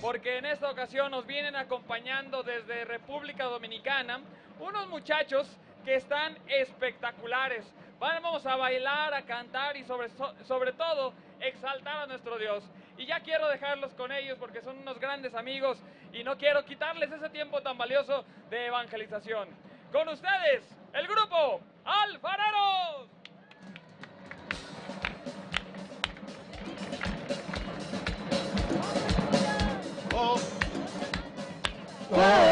porque en esta ocasión nos vienen acompañando desde República Dominicana unos muchachos que están espectaculares. Vamos a bailar, a cantar y sobre todo exaltar a nuestro Dios. Y ya quiero dejarlos con ellos porque son unos grandes amigos y no quiero quitarles ese tiempo tan valioso de evangelización. Con ustedes, el grupo Alfareros. Oh.